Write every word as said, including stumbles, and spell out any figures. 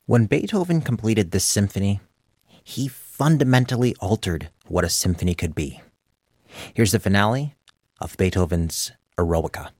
When Beethoven completed this symphony, he fundamentally altered what a symphony could be. Here's the finale of Beethoven's Eroica.